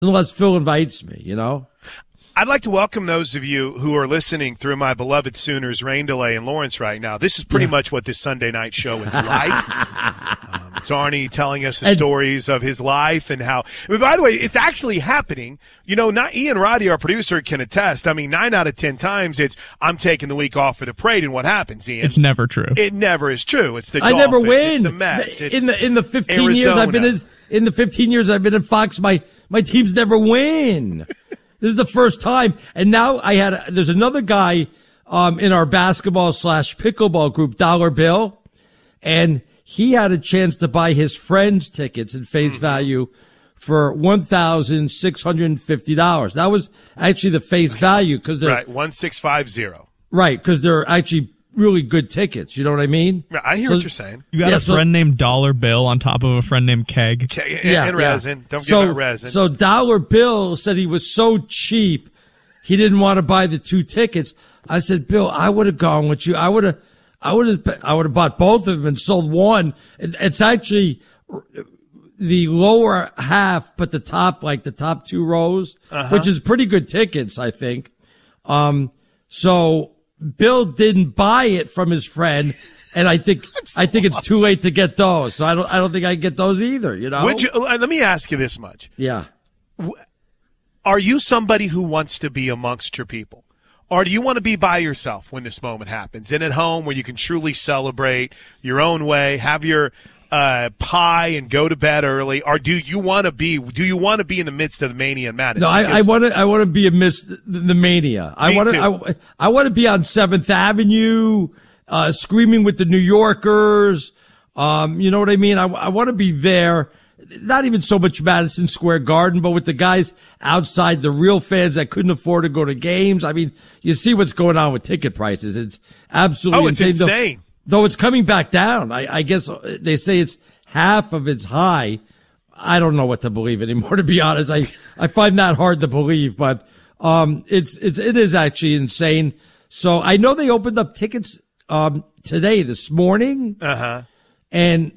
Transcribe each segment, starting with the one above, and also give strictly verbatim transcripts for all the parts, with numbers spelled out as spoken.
unless Phil invites me, you know? I'd like to welcome those of you who are listening through my beloved Sooners rain delay in Lawrence right now. This is pretty yeah. much what this Sunday night show is like. um, it's Arnie telling us the and, stories of his life and how – by the way, it's actually happening. You know, not Ian Roddy, our producer, can attest. I mean, nine out of ten times it's I'm taking the week off for the parade, and what happens, Ian? It's never true. It never is true. It's the I Dolphins, never win. It's the Mets. It's in the in the fifteen Arizona. years I've been in in the fifteen years I've been in Fox, my my teams never win. This is the first time. And now I had, a, there's another guy, um, in our basketball slash pickleball group, Dollar Bill. And he had a chance to buy his friend's tickets in face mm-hmm. value for one thousand six hundred fifty dollars. That was actually the face value because they're. Right. one six five zero. Right. Because they're actually really good tickets. You know what I mean? Yeah, I hear so, what you're saying. You got yeah, a friend so, named Dollar Bill on top of a friend named Keg. Keg yeah, and yeah. resin. Don't so, give out resin. So Dollar Bill said he was so cheap, he didn't want to buy the two tickets. I said, Bill, I would have gone with you. I would have, I would have, I would have bought both of them and sold one. It, it's actually the lower half, but the top, like the top two rows, uh-huh. which is pretty good tickets, I think. Um, so. Bill didn't buy it from his friend, and I think so I think it's too late to get those. So I don't I don't think I can get those either. You know. Would you? Let me ask you this much. Yeah. Are you somebody who wants to be amongst your people, or do you want to be by yourself when this moment happens, and at home where you can truly celebrate your own way, have your uh, pie, and go to bed early, or do you want to be? Do you want to be in the midst of the mania and madness? No, I, I want to. I want to be amidst the, the mania. I want to. I, I want to be on Seventh Avenue, uh, screaming with the New Yorkers. Um, you know what I mean? I, I want to be there. Not even so much Madison Square Garden, but with the guys outside, the real fans that couldn't afford to go to games. I mean, you see what's going on with ticket prices. It's absolutely oh, it's insane. insane. Though, though it's coming back down. I, I guess they say it's half of its high. I don't know what to believe anymore, to be honest. I, I find that hard to believe, but, um, it's, it's, it is actually insane. So I know they opened up tickets, um, today, this morning. Uh-huh. And,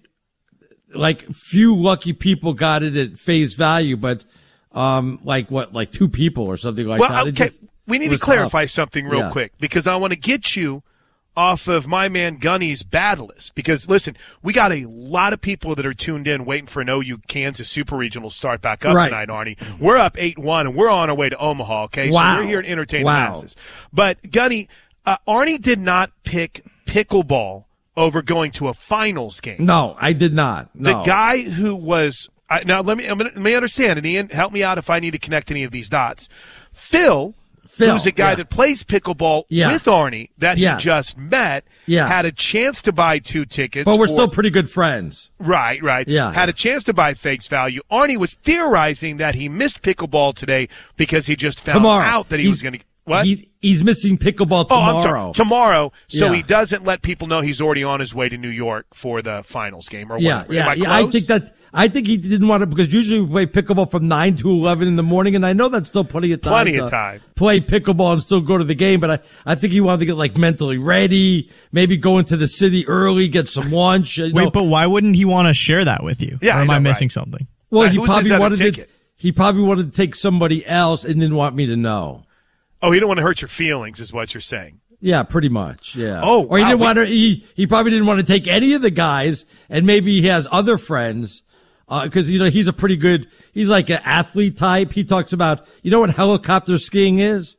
like few lucky people got it at face value, but um, like what, like two people or something like well, that. Okay, just, we need to clarify tough. something real yeah. quick because I want to get you off of my man Gunny's bad list. Because listen, we got a lot of people that are tuned in waiting for an O U Kansas Super Regional start back up right. tonight, Arnie. We're up eight one and we're on our way to Omaha. Okay, wow. so we're here to entertain wow. the masses. But Gunny, uh, Arnie did not pick pickleball over going to a finals game. No, I did not. No. The guy who was I, now let me I'm gonna, let me understand, and Ian, help me out if I need to connect any of these dots. Phil, Phil who's a guy yeah. that plays pickleball yeah. with Arnie that yes. he just met, yeah. had a chance to buy two tickets. But we're for, still pretty good friends. Right, right. Yeah. Had a chance to buy fakes value. Arnie was theorizing that he missed pickleball today because he just found Tomorrow. out that he He's, was going to. What? He's, he's missing pickleball tomorrow. Oh, I'm sorry. Tomorrow. So yeah. he doesn't let people know he's already on his way to New York for the finals game or yeah, whatever. Yeah, Am I yeah. I think that, I think he didn't want to, because usually we play pickleball from nine to eleven in the morning, and I know that's still plenty of time. Plenty of time. Play pickleball and still go to the game, but I, I think he wanted to get like mentally ready, maybe go into the city early, get some lunch. You Wait, know. but why wouldn't he want to share that with you? Yeah, or am I, know, I missing right. something? Well, right, he probably wanted to, ticket? he probably wanted to take somebody else and didn't want me to know. Oh, he didn't want to hurt your feelings, is what you're saying. Yeah, pretty much. Yeah. Oh, or he wow. didn't want to. He he probably didn't want to take any of the guys, and maybe he has other friends, because uh, you know he's a pretty good. He's like an athlete type. He talks about, you know what helicopter skiing is?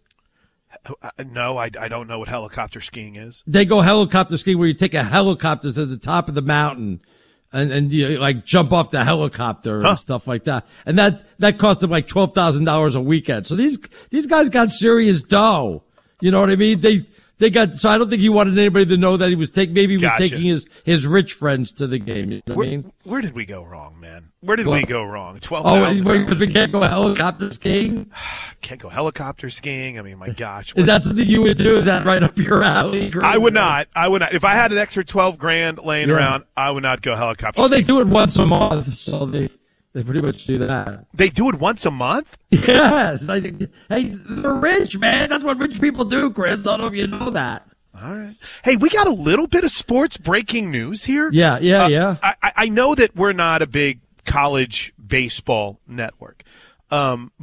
Uh, no, I, I don't know what helicopter skiing is. They go helicopter skiing where you take a helicopter to the top of the mountain. And, and you like jump off the helicopter and huh. stuff like that. And that, that cost them like twelve thousand dollars a weekend. So these, these guys got serious dough. You know what I mean? They, they got, so I don't think he wanted anybody to know that he was taking, maybe he was Gotcha. taking his, his rich friends to the game. You know what Where, I mean? where did we go wrong, man? Where did well, we go wrong? twelve Oh, thousand. because we can't go helicopter skiing? Can't go helicopter skiing. I mean, my gosh. Is that something you would do? Is that right up your alley? I would not. I would not. If I had an extra twelve grand laying Yeah. around, I would not go helicopter Oh, skiing. they do it once a month, so they, they pretty much do that. They do it once a month? Yes. I think, hey, they're rich, man. That's what rich people do, Chris. I don't know if you know that. All right. Hey, we got a little bit of sports breaking news here. Yeah, yeah, uh, yeah. I, I know that we're not a big college baseball network, um,